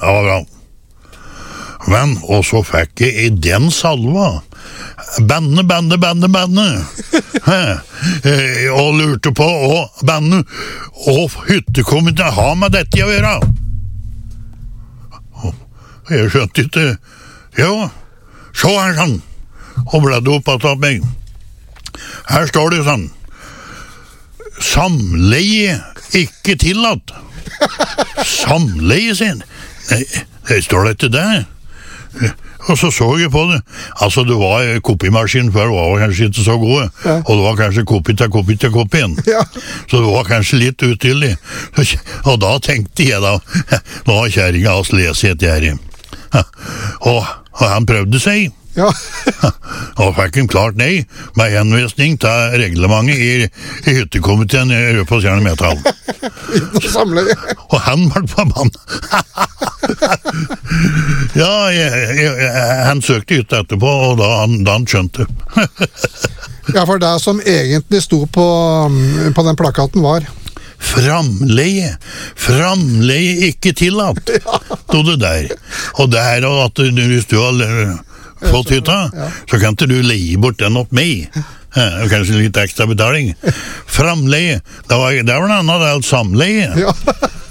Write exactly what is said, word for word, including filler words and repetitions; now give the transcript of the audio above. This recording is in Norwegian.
det var bra. Men, og så fikk jeg i den salva banne, banne, banne, banne. Og lurte på, og banne, og hyttekommende har med dette å gjøre. Og jeg skjønte ikke, ja, så her sånn, og bledde opp at meg. Her står det sånn, samleie ikke tillatt. Samleie sin? Nei, det står det ikke der. Og så så jeg på det. Altså, det var kopimaskin før, det var kanskje ikke så gode. Ja. Og det var kanskje kopi til kopi til kopien. Ja. Så det var kanskje litt utydelig. Og da tenkte jeg da, nå har kjæringen hans lest et her. Og, og han prøvde seg. Ja. Og fikk en klart nei, med henvisning til reglementet i, i hyttekomiteen i Rødfoss-Jern Metall. Og han var på mann. Ja, jeg, jeg, han søkte hytte etterpå, og da han, da han skjønte. Ja, for det som egentlig sto på, på den plakaten var framleie, framleie ikke tillatt, stod det der. Og det her, at du, hvis du har fått hytta, ja. Så kan ikke du leie bort den opp meg. Ja, kanskje litt ekstra betaling. Framleie, det var, det var en annen del samleie. Ja.